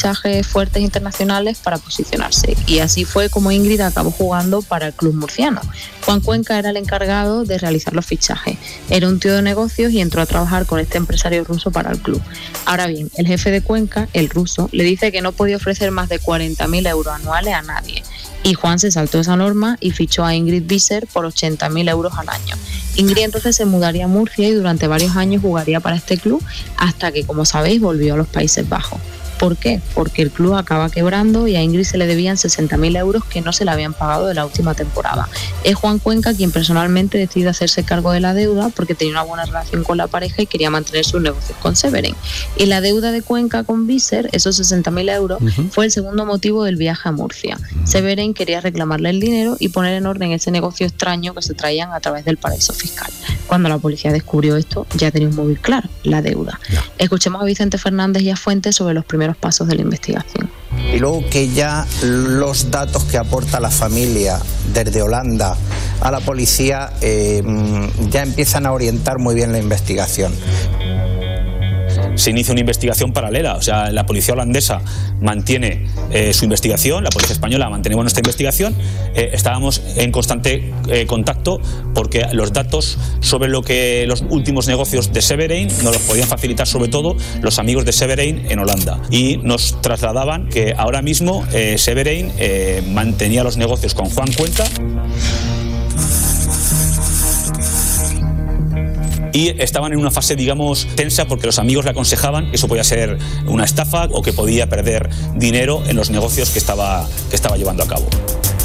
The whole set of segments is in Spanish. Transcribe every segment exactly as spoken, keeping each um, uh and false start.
fichajes fuertes internacionales para posicionarse. Y así fue como Ingrid acabó jugando para el club murciano. Juan Cuenca era el encargado de realizar los fichajes. Era un tío de negocios y entró a trabajar con este empresario ruso para el club. Ahora bien, el jefe de Cuenca, el ruso, le dice que no podía ofrecer más de cuarenta mil euros anuales a nadie. Y Juan se saltó esa norma y fichó a Ingrid Visser por ochenta mil euros al año. Ingrid entonces se mudaría a Murcia y durante varios años jugaría para este club hasta que, como sabéis, volvió a los Países Bajos. ¿Por qué? Porque el club acaba quebrando y a Ingrid se le debían sesenta mil euros que no se le habían pagado de la última temporada. Es Juan Cuenca quien personalmente decide hacerse cargo de la deuda porque tenía una buena relación con la pareja y quería mantener sus negocios con Severin. Y la deuda de Cuenca con Visser, esos sesenta mil euros, uh-huh. fue el segundo motivo del viaje a Murcia. Uh-huh. Severin quería reclamarle el dinero y poner en orden ese negocio extraño que se traían a través del paraíso fiscal. Cuando la policía descubrió esto, ya tenía un móvil claro, la deuda. Yeah. Escuchemos a Vicente Fernández y a Fuentes sobre los primeros pasos de la investigación. Y luego que ya los datos que aporta la familia desde Holanda a la policía eh, ya empiezan a orientar muy bien la investigación. Se inicia una investigación paralela, o sea, la policía holandesa mantiene eh, su investigación, la policía española mantenemos nuestra investigación, eh, estábamos en constante eh, contacto porque los datos sobre lo que los últimos negocios de Severin nos los podían facilitar sobre todo los amigos de Severin en Holanda y nos trasladaban que ahora mismo eh, Severin eh, mantenía los negocios con Juan Cuenca y estaban en una fase, digamos, tensa porque los amigos le aconsejaban que eso podía ser una estafa o que podía perder dinero en los negocios que estaba, que estaba llevando a cabo.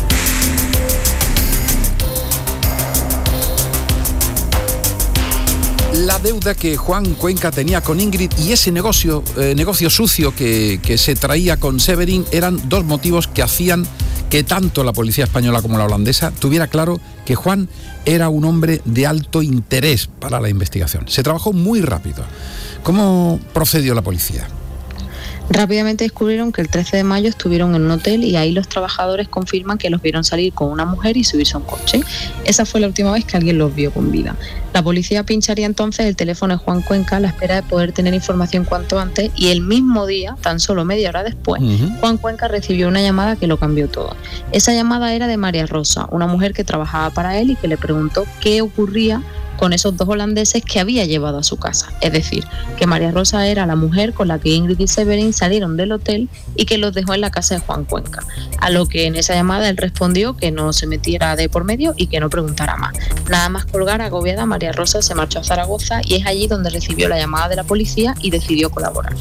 La deuda que Juan Cuenca tenía con Ingrid y ese negocio, eh, negocio sucio que, que se traía con Severin eran dos motivos que hacían que tanto la policía española como la holandesa tuviera claro que Juan era un hombre de alto interés para la investigación. Se trabajó muy rápido. ¿Cómo procedió la policía? Rápidamente descubrieron que el trece de mayo estuvieron en un hotel y ahí los trabajadores confirman que los vieron salir con una mujer y subirse a un coche. Esa fue la última vez que alguien los vio con vida. La policía pincharía entonces el teléfono de Juan Cuenca a la espera de poder tener información cuanto antes y el mismo día, tan solo media hora después, uh-huh. Juan Cuenca recibió una llamada que lo cambió todo. Esa llamada era de María Rosa, una mujer que trabajaba para él y que le preguntó qué ocurría con esos dos holandeses que había llevado a su casa. Es decir, que María Rosa era la mujer con la que Ingrid y Severin salieron del hotel y que los dejó en la casa de Juan Cuenca. A lo que en esa llamada él respondió que no se metiera de por medio y que no preguntara más. Nada más colgar, agobiada, María Rosa se marchó a Zaragoza y es allí donde recibió la llamada de la policía y decidió colaborar.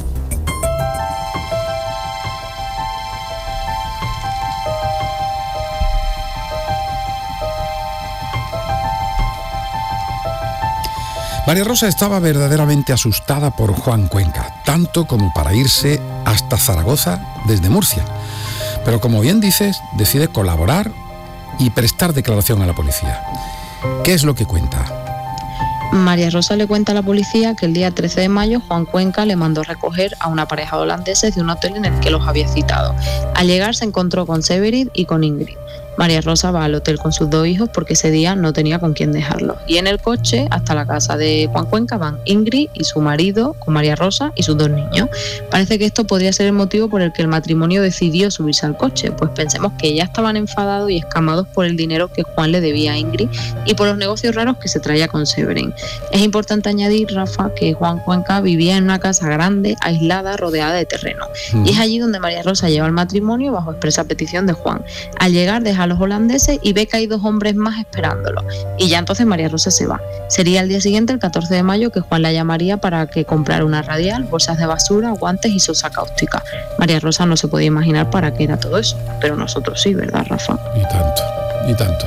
María Rosa estaba verdaderamente asustada por Juan Cuenca, tanto como para irse hasta Zaragoza desde Murcia. Pero como bien dices, decide colaborar y prestar declaración a la policía. ¿Qué es lo que cuenta? María Rosa le cuenta a la policía que el día trece de mayo Juan Cuenca le mandó recoger a una pareja de holandeses de un hotel en el que los había citado. Al llegar se encontró con Severin y con Ingrid. María Rosa va al hotel con sus dos hijos porque ese día no tenía con quién dejarlos. Y en el coche, hasta la casa de Juan Cuenca, van Ingrid y su marido con María Rosa y sus dos niños. Parece que esto podría ser el motivo por el que el matrimonio decidió subirse al coche, pues pensemos que ya estaban enfadados y escamados por el dinero que Juan le debía a Ingrid y por los negocios raros que se traía con Severin. Es importante añadir, Rafa, que Juan Cuenca vivía en una casa grande, aislada, rodeada de terreno. Mm. Y es allí donde María Rosa lleva al matrimonio bajo expresa petición de Juan. Al llegar, deja a los holandeses y ve que hay dos hombres más esperándolo. Y ya entonces María Rosa se va. Sería el día siguiente, el catorce de mayo, que Juan la llamaría para que comprara una radial, bolsas de basura, guantes y sosa cáustica. María Rosa no se podía imaginar para qué era todo eso, pero nosotros sí, ¿verdad, Rafa? Y tanto, y tanto.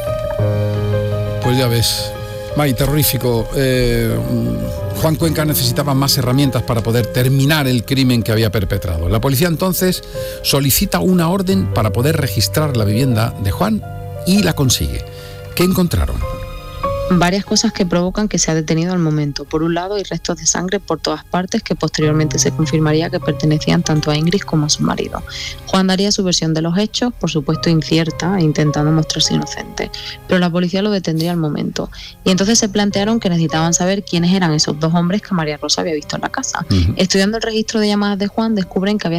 Pues ya ves, May, terrorífico. Eh, Juan Cuenca necesitaba más herramientas para poder terminar el crimen que había perpetrado. La policía entonces solicita una orden para poder registrar la vivienda de Juan y la consigue. ¿Qué encontraron? Varias cosas que provocan que sea detenido al momento. Por un lado, hay restos de sangre por todas partes que posteriormente se confirmaría que pertenecían tanto a Ingrid como a su marido. Juan daría su versión de los hechos, por supuesto incierta e intentando mostrarse inocente, pero la policía lo detendría al momento. Y entonces se plantearon que necesitaban saber quiénes eran esos dos hombres que María Rosa había visto en la casa. Uh-huh. Estudiando el registro de llamadas de Juan, descubren que había